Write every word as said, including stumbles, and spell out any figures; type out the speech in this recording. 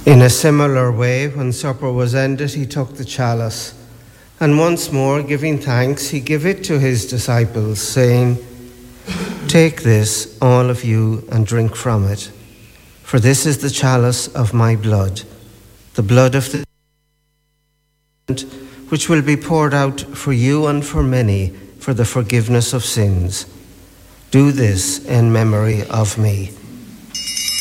In a similar way, when supper was ended, he took the chalice, and once more, giving thanks, he gave it to his disciples, saying, "Take this, all of you, and drink from it, for this is the chalice of my blood, the blood of the which will be poured out for you and for many for the forgiveness of sins. Do this in memory of me."